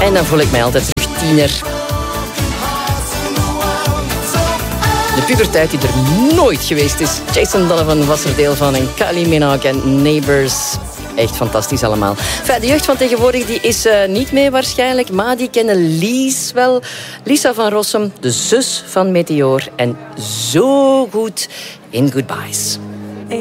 En dan voel ik mij altijd terug tiener. De puberteit die er nooit geweest is. Jason Donovan was er deel van en Kylie Minogue en Neighbours. Echt fantastisch allemaal. Enfin, de jeugd van tegenwoordig die is niet mee waarschijnlijk, maar die kennen Lies wel. Lisa van Rossum, de zus van Meteor. En zo goed in Goodbyes.